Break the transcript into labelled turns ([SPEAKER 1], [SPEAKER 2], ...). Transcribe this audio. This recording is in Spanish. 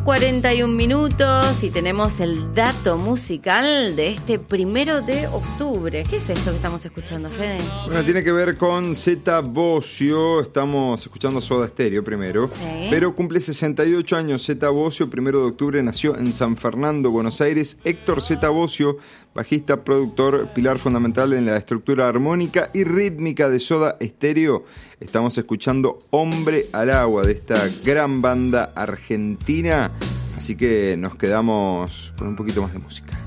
[SPEAKER 1] 8:41 y tenemos el dato musical de este 1 de octubre. ¿Qué es esto que estamos escuchando, Fede?
[SPEAKER 2] Bueno, tiene que ver con Zeta Bosio. Estamos escuchando Soda Stereo primero.
[SPEAKER 1] Sí.
[SPEAKER 2] Pero cumple 68 años Zeta Bosio. 1 de octubre nació en San Fernando, Buenos Aires. Héctor Zeta Bosio, bajista, productor, pilar fundamental en la estructura armónica y rítmica de Soda Stereo. Estamos escuchando Hombre al Agua de esta gran banda argentina. Así que nos quedamos con un poquito más de música.